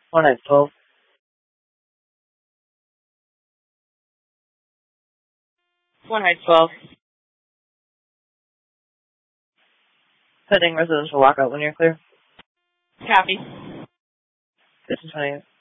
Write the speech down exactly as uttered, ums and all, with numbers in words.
One nine twelve. One nine twelve. Setting residential lockout when you're clear. Copy. This is twenty.